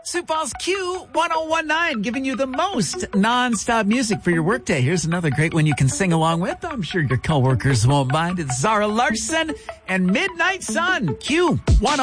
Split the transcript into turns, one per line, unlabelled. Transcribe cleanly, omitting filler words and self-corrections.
Sioux Falls Q1019, giving you the most non-stop music for your workday. Here's another great one you can sing along with. I'm sure your coworkers won't mind. It's Zara Larson and Midnight Sun. Q1019.